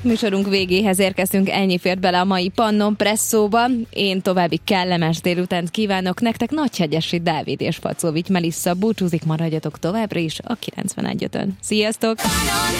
műsorunk végéhez érkeztünk, ennyi fért bele a mai Pannon Presszóba. Én további kellemes délutánt kívánok nektek. Nagyhegyesi Dávid és Facovics Melissa búcsúzik, maradjatok továbbra is a 91.5-ön. Sziasztok!